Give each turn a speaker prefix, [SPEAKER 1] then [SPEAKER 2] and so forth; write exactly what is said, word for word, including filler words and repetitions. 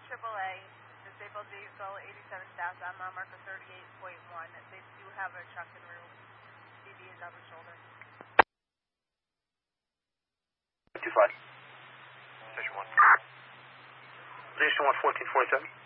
[SPEAKER 1] triple A, disabled vehicle eighty-seven south, on mile marker thirty-eight point one. They do have a truck en route. C D is on the shoulder.
[SPEAKER 2] two five. Station one. Station one, fourteen forty-seven.